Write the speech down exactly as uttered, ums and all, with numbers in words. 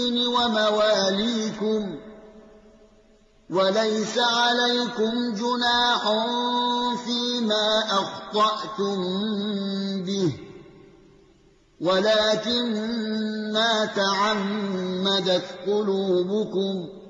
ومواليكم وليس عليكم جناح فيما أخطأتم به ولكن ما تعمدت قلوبكم